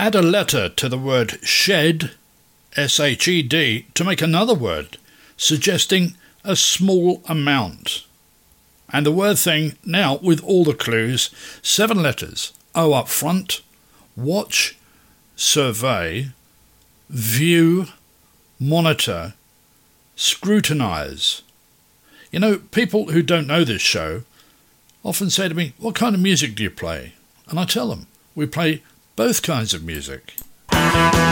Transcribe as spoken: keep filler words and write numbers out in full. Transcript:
Add a letter to the word shed, S H E D, to make another word, suggesting a small amount. And the word thing now with all the clues, seven letters, O up front, watch, survey, view, monitor, scrutinise. You know, people who don't know this show often say to me, what kind of music do you play? And I tell them, we play both kinds of music.